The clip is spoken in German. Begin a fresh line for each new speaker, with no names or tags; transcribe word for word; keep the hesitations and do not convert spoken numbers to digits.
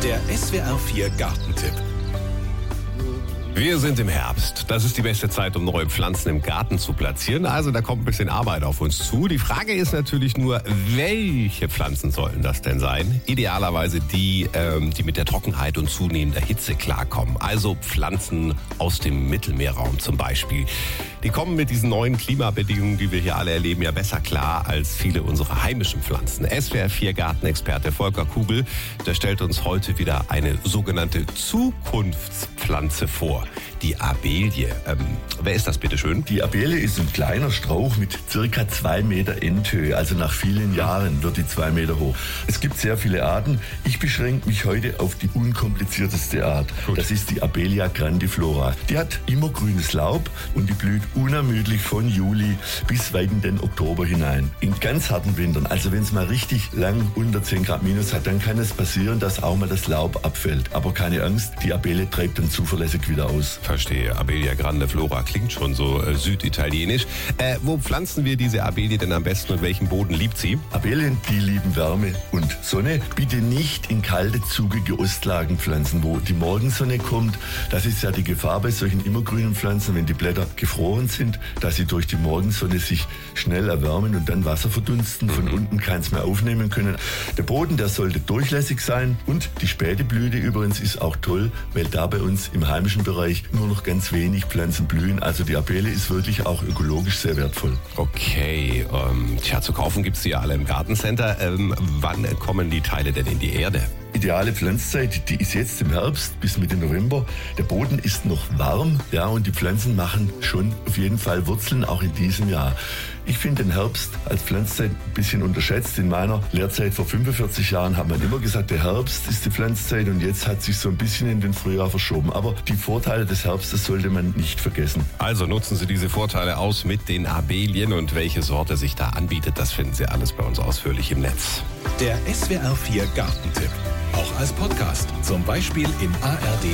Der S W R vier Gartentipp.
Wir sind im Herbst. Das ist die beste Zeit, um neue Pflanzen im Garten zu platzieren. Also da kommt ein bisschen Arbeit auf uns zu. Die Frage ist natürlich nur, welche Pflanzen sollten das denn sein? Idealerweise die, ähm, die mit der Trockenheit und zunehmender Hitze klarkommen. Also Pflanzen aus dem Mittelmeerraum zum Beispiel. Die kommen mit diesen neuen Klimabedingungen, die wir hier alle erleben, ja besser klar als viele unserer heimischen Pflanzen. S W R vier Gartenexperte Volker Kugel, der stellt uns heute wieder eine sogenannte Zukunftspflanze vor. Die Abelie. Ähm, wer ist das bitte schön?
Die Abelie ist ein kleiner Strauch mit circa zwei Meter Endhöhe. Also nach vielen Jahren wird die zwei Meter hoch. Es gibt sehr viele Arten. Ich beschränke mich heute auf die unkomplizierteste Art. Gut. Das ist die Abelia grandiflora. Die hat immergrünes Laub und die blüht unermüdlich von Juli bis weit in den Oktober hinein. In ganz harten Wintern, also wenn es mal richtig lang unter zehn Grad minus hat, dann kann es passieren, dass auch mal das Laub abfällt. Aber keine Angst, die Abelie treibt dann zuverlässig wieder aus.
Verstehe. Abelia grandiflora klingt schon so äh, süditalienisch. Äh, wo pflanzen wir diese Abelie denn am besten und welchen Boden liebt sie?
Abeilien, die lieben Wärme und Sonne. Bitte nicht in kalte, zugige Ostlagen pflanzen, wo die Morgensonne kommt. Das ist ja die Gefahr bei solchen immergrünen Pflanzen, wenn die Blätter gefroren sind, dass sie durch die Morgensonne sich schnell erwärmen und dann Wasser verdunsten. Von mhm. unten keins mehr aufnehmen können. Der Boden, der sollte durchlässig sein und die späte Blüte übrigens ist auch toll, weil da bei uns im heimischen Bereich nur noch ganz wenig Pflanzen blühen. Also die Abelie ist wirklich auch ökologisch sehr wertvoll.
Okay, ähm, tja, zu kaufen gibt's die ja alle im Gartencenter. Ähm, wann kommen die Teile denn in die Erde?
Ideale Pflanzzeit, die ist jetzt im Herbst bis Mitte November. Der Boden ist noch warm, ja, und die Pflanzen machen schon auf jeden Fall Wurzeln, auch in diesem Jahr. Ich finde den Herbst als Pflanzzeit ein bisschen unterschätzt. In meiner Lehrzeit vor fünfundvierzig Jahren hat man immer gesagt, der Herbst ist die Pflanzzeit und jetzt hat sich so ein bisschen in den Frühjahr verschoben. Aber die Vorteile des Herbstes sollte man nicht vergessen.
Also nutzen Sie diese Vorteile aus mit den Abelien und welche Sorte sich da anbietet, das finden Sie alles bei uns ausführlich im Netz.
Der S W R vier Gartentipp. Auch als Podcast, zum Beispiel in A R D